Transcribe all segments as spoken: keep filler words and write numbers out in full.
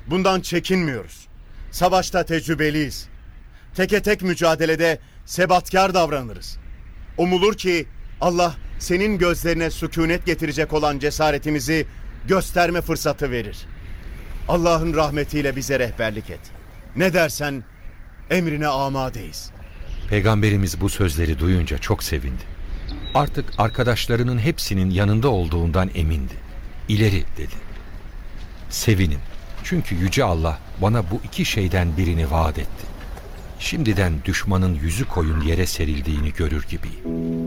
Bundan çekinmiyoruz. Savaşta tecrübeliyiz. Teke tek mücadelede sebatkar davranırız. Umulur ki Allah senin gözlerine sükunet getirecek olan cesaretimizi gösterme fırsatı verir. Allah'ın rahmetiyle bize rehberlik et. Ne dersen emrine amadeyiz. Peygamberimiz bu sözleri duyunca çok sevindi. Artık arkadaşlarının hepsinin yanında olduğundan emindi. İleri dedi. Sevinin. Çünkü Yüce Allah bana bu iki şeyden birini vaat etti. Şimdiden düşmanın yüzü koyun yere serildiğini görür gibiyim.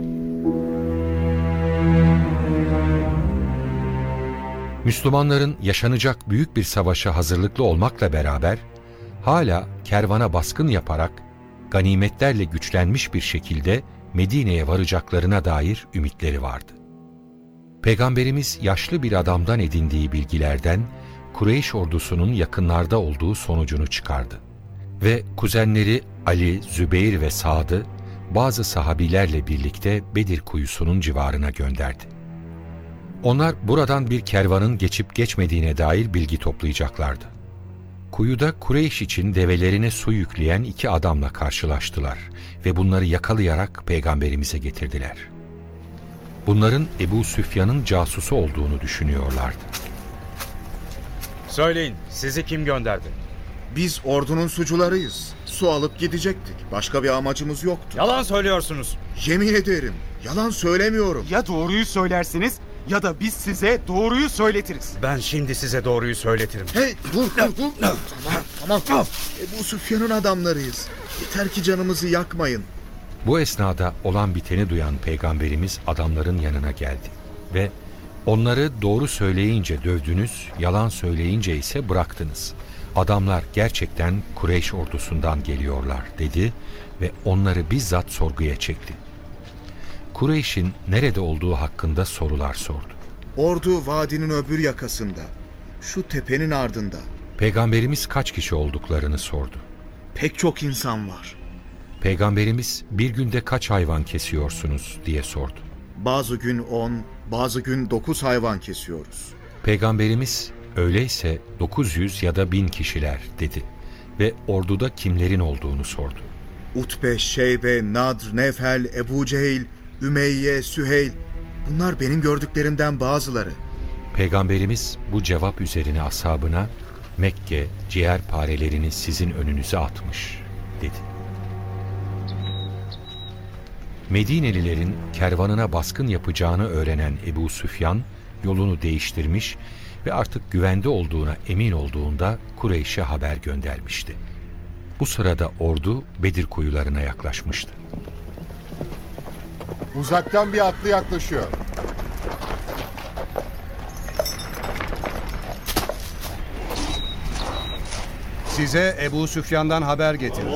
Müslümanların yaşanacak büyük bir savaşa hazırlıklı olmakla beraber hala kervana baskın yaparak ganimetlerle güçlenmiş bir şekilde Medine'ye varacaklarına dair ümitleri vardı. Peygamberimiz yaşlı bir adamdan edindiği bilgilerden Kureyş ordusunun yakınlarda olduğu sonucunu çıkardı. Ve kuzenleri Ali, Zübeyir ve Sad'ı bazı sahabilerle birlikte Bedir kuyusunun civarına gönderdi. Onlar buradan bir kervanın geçip geçmediğine dair bilgi toplayacaklardı. Kuyuda Kureyş için develerine su yükleyen iki adamla karşılaştılar ve bunları yakalayarak Peygamberimize getirdiler. Bunların Ebu Süfyan'ın casusu olduğunu düşünüyorlardı. Söyleyin, sizi kim gönderdi? Biz ordunun sucularıyız. Su alıp gidecektik. Başka bir amacımız yoktu. Yalan söylüyorsunuz. Yemin ederim. Yalan söylemiyorum. Ya doğruyu söylersiniz ya da biz size doğruyu söyletiriz. Ben şimdi size doğruyu söyletirim. Hey dur dur dur. Tamam tamam. Ebu Süfyan'ın adamlarıyız. Yeter ki canımızı yakmayın. Bu esnada olan biteni duyan Peygamberimiz adamların yanına geldi ve onları doğru söyleyince dövdünüz, yalan söyleyince ise bıraktınız. Adamlar gerçekten Kureyş ordusundan geliyorlar dedi ve onları bizzat sorguya çekti. Kureyş'in nerede olduğu hakkında sorular sordu. Ordu vadinin öbür yakasında. Şu tepenin ardında. Peygamberimiz kaç kişi olduklarını sordu. Pek çok insan var. Peygamberimiz bir günde kaç hayvan kesiyorsunuz diye sordu. Bazı gün on, bazı gün dokuz hayvan kesiyoruz. Peygamberimiz öyleyse dokuz yüz ya da bin kişiler dedi ve orduda kimlerin olduğunu sordu. Utbe, Şeybe, Nadr, Nefel, Ebu Cehil, Ümeyye, Süheyl. Bunlar benim gördüklerimden bazıları. Peygamberimiz bu cevap üzerine ashabına Mekke ciğerparelerini sizin önünüze atmış dedi. Medinelilerin kervanına baskın yapacağını öğrenen Ebu Süfyan yolunu değiştirmiş ve artık güvende olduğuna emin olduğunda Kureyş'e haber göndermişti. Bu sırada ordu Bedir kuyularına yaklaşmıştı. Uzaktan bir atlı yaklaşıyor. Size Ebu Süfyan'dan haber getirdim.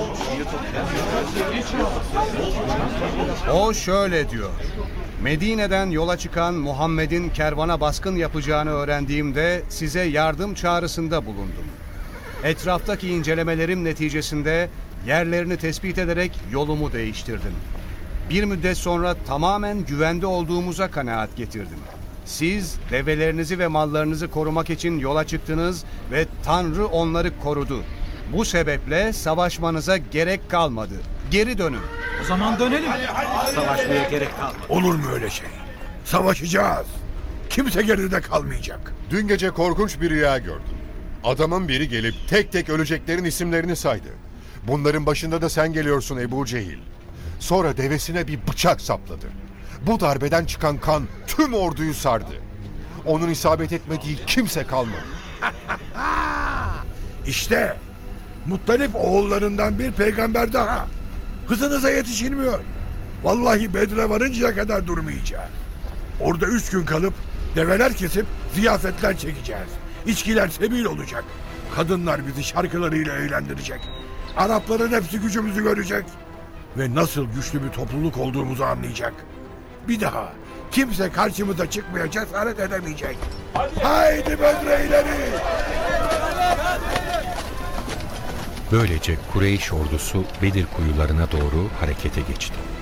O şöyle diyor. Medine'den yola çıkan Muhammed'in kervana baskın yapacağını öğrendiğimde size yardım çağrısında bulundum. Etraftaki incelemelerim neticesinde yerlerini tespit ederek yolumu değiştirdim. Bir müddet sonra tamamen güvende olduğumuza kanaat getirdim. Siz develerinizi ve mallarınızı korumak için yola çıktınız ve Tanrı onları korudu. Bu sebeple savaşmanıza gerek kalmadı. Geri dönün. O zaman dönelim. Savaşmaya gerek kalmadı. Olur mu öyle şey? Savaşacağız. Kimse geride kalmayacak. Dün gece korkunç bir rüya gördüm. Adamın biri gelip tek tek öleceklerin isimlerini saydı. Bunların başında da sen geliyorsun Ebu Cehil. Sonra devesine bir bıçak sapladı. Bu darbeden çıkan kan tüm orduyu sardı. Onun isabet etmediği kimse kalmadı. İşte Muttalip oğullarından bir peygamber daha. Hızınıza yetişilmiyor. Vallahi Bedir'e varıncaya kadar durmayacağız. Orada üç gün kalıp develer kesip ziyafetler çekeceğiz. İçkiler sebil olacak. Kadınlar bizi şarkılarıyla eğlendirecek. Arapların hepsi gücümüzü görecek. Ve nasıl güçlü bir topluluk olduğumuzu anlayacak. Bir daha kimse karşımıza çıkmaya cesaret edemeyecek. Haydi Bedir'e ileri! Böylece Kureyş ordusu Bedir kuyularına doğru harekete geçti.